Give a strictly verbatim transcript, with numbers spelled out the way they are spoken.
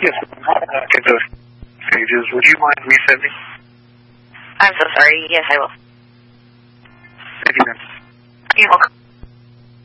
Yes, okay, those pages. Would you mind resending? I'm so sorry. Yes, I will. Thank you, ma'am. You're welcome.